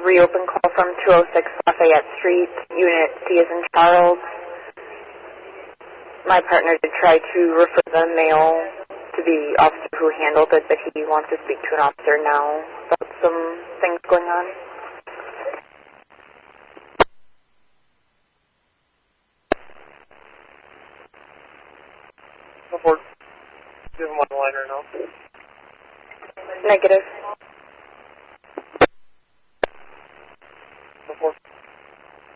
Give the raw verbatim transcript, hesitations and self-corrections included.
reopen call from two oh six Lafayette Street, Unit C as in Charles. My partner did try to refer the mail to the officer who handled it, but he wants to speak to an officer now about some things going on. Report. Do you have one liner now? Negative.